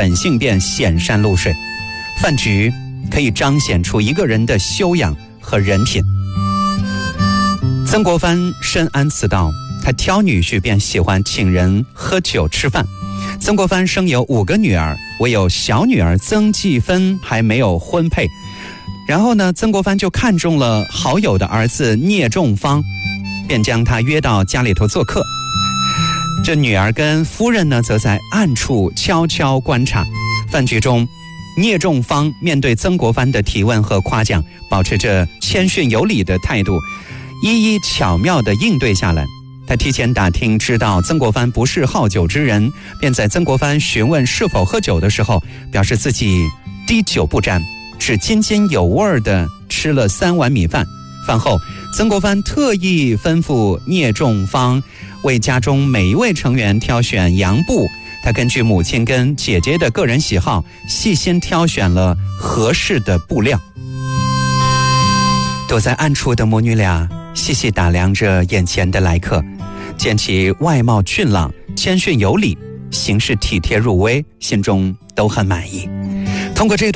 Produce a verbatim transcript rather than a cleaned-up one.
本性便显山露水。饭局可以彰显出一个人的修养和人品。曾国藩深谙此道，他挑女婿便喜欢请人喝酒吃饭。曾国藩生有五个女儿，唯有小女儿曾纪芬还没有婚配。然后呢，曾国藩就看中了好友的儿子聂仲方，便将他约到家里头做客。这女儿跟夫人呢，则在暗处悄悄观察。饭局中，聂仲方面对曾国藩的提问和夸奖，保持着谦逊有礼的态度，一一巧妙地应对下来。他提前打听知道曾国藩不是好酒之人，便在曾国藩询问是否喝酒的时候，表示自己滴酒不沾，只津津有味地吃了三碗米饭。饭后，曾国藩特意吩咐聂仲方为家中每一位成员挑选洋布，他根据母亲跟姐姐的个人喜好，细心挑选了合适的布料。躲在暗处的母女俩细细打量着眼前的来客，见其外貌俊朗、谦逊有礼、行事体贴入微，心中都很满意。通过这